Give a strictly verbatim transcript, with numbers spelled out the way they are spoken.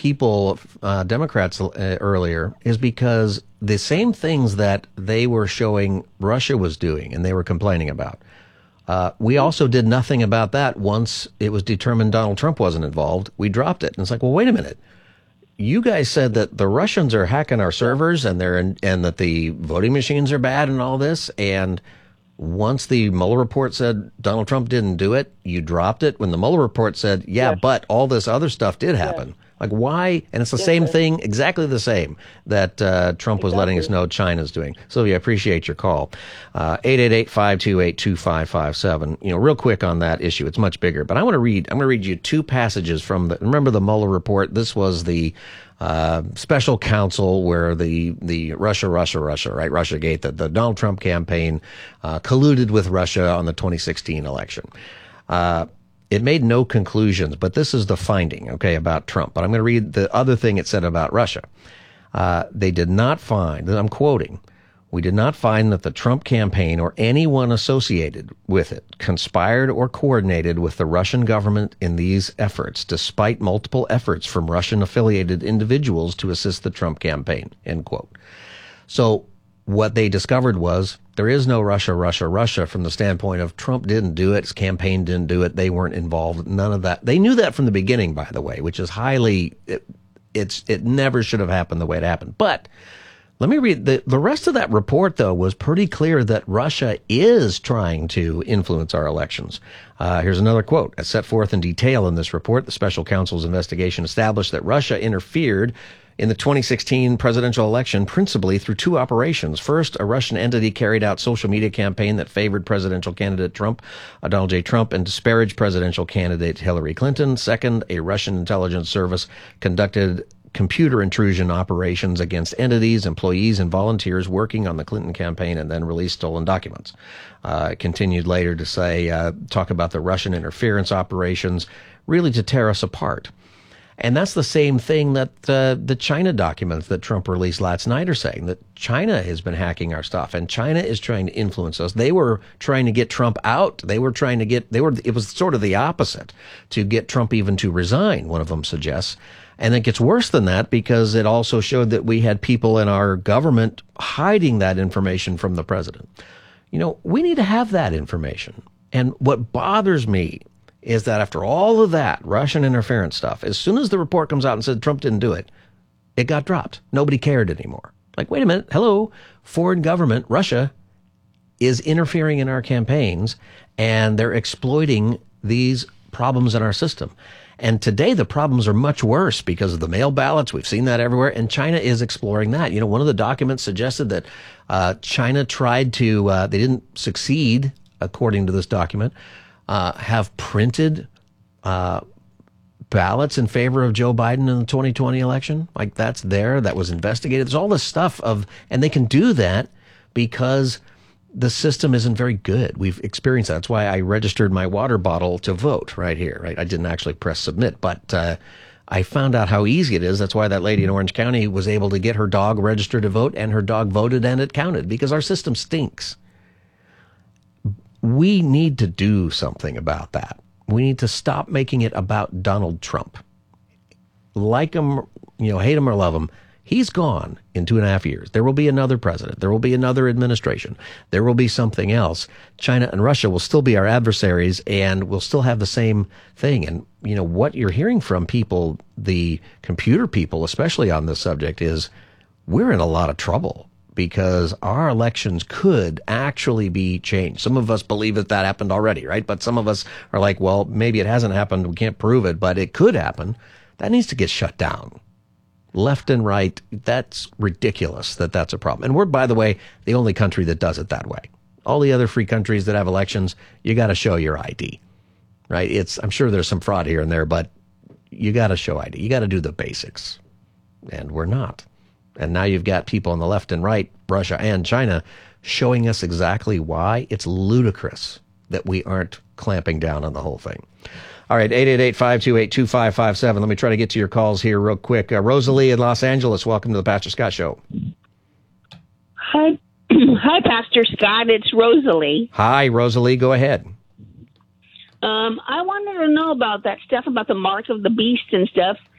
people, uh, Democrats uh, earlier, is because the same things that they were showing Russia was doing and they were complaining about, uh, we also did nothing about that once it was determined Donald Trump wasn't involved. We dropped it. And it's like, well, wait a minute. You guys said that the Russians are hacking our servers and they're in, and that the voting machines are bad and all this. And once the Mueller report said Donald Trump didn't do it, you dropped it. When the Mueller report said, yeah, yes. but all this other stuff did happen. Yes. Like, why? And it's the yes, same sir. thing, exactly the same that uh, Trump exactly. was letting us know China's doing. Sylvia, I appreciate your call. Uh, eight eight eight, five two eight, two five five seven. You know, real quick on that issue. It's much bigger. But I want to read, I'm going to read you two passages from the, remember the Mueller report? This was the uh, special counsel where the, the Russia, Russia, Russia, right? Russiagate, the, the Donald Trump campaign uh, colluded with Russia on the twenty sixteen election. Uh, It made no conclusions, but this is the finding, okay, about Trump. But I'm going to read the other thing it said about Russia. Uh, they did not find, I'm quoting, we did not find that the Trump campaign or anyone associated with it conspired or coordinated with the Russian government in these efforts, despite multiple efforts from Russian-affiliated individuals to assist the Trump campaign, end quote. So what they discovered was there is no Russia, Russia, Russia from the standpoint of Trump didn't do it, his campaign didn't do it, they weren't involved, none of that. They knew that from the beginning, by the way, which is highly, it, it's it never should have happened the way it happened. But let me read, the, the rest of that report, though, was pretty clear that Russia is trying to influence our elections. Uh, here's another quote. As set forth in detail in this report, the special counsel's investigation established that Russia interfered in the twenty sixteen presidential election, principally through two operations. First, a Russian entity carried out social media campaign that favored presidential candidate Trump, uh, Donald J. Trump, and disparaged presidential candidate Hillary Clinton. Second, a Russian intelligence service conducted computer intrusion operations against entities, employees, and volunteers working on the Clinton campaign and then released stolen documents. Uh, it continued later to say, uh, talk about the Russian interference operations, really to tear us apart. And that's the same thing that uh, the China documents that Trump released last night are saying, that China has been hacking our stuff and China is trying to influence us. They were trying to get Trump out. They were trying to get, they were, it was sort of the opposite, to get Trump even to resign, one of them suggests. And it gets worse than that because it also showed that we had people in our government hiding that information from the president. You know, we need to have that information. And what bothers me is that after all of that Russian interference stuff, as soon as the report comes out and said Trump didn't do it, it got dropped. Nobody cared anymore. Like, wait a minute. Hello, foreign government, Russia, is interfering in our campaigns and they're exploiting these problems in our system. And today the problems are much worse because of the mail ballots. We've seen that everywhere. And China is exploring that. You know, one of the documents suggested that uh, China tried to, uh, they didn't succeed, according to this document, Uh, have printed uh, ballots in favor of Joe Biden in the twenty twenty election. Like, that's there. That was investigated. There's all this stuff of, and they can do that because the system isn't very good. We've experienced that. That's why I registered my water bottle to vote right here, right? I didn't actually press submit, but uh, I found out how easy it is. That's why that lady in Orange County was able to get her dog registered to vote, and her dog voted and it counted, because our system stinks. We need to do something about that. We need to stop making it about Donald Trump. Like him, you know, hate him or love him, he's gone in two and a half years. There will be another president. There will be another administration. There will be something else. China and Russia will still be our adversaries, and we'll still have the same thing. And, you know, what you're hearing from people, the computer people, especially on this subject, is we're in a lot of trouble, because our elections could actually be changed. Some of us believe that that happened already, right? But some of us are like, well, maybe it hasn't happened. We can't prove it, but it could happen. That needs to get shut down. Left and right, that's ridiculous that that's a problem. And we're, by the way, the only country that does it that way. All the other free countries that have elections, you got to show your I D, right? It's, I'm sure there's some fraud here and there, but you got to show I D. You got to do the basics. And we're not. And now you've got people on the left and right, Russia and China, showing us exactly why. It's ludicrous that we aren't clamping down on the whole thing. All right, eight eight eight, five two eight, two five five seven. Let me try to get to your calls here real quick. Uh, Rosalie in Los Angeles, welcome to the Pastor Scott Show. Hi, hi, Pastor Scott. It's Rosalie. Hi, Rosalie. Go ahead. Um, I wanted to know about that stuff about the mark of the beast and stuff.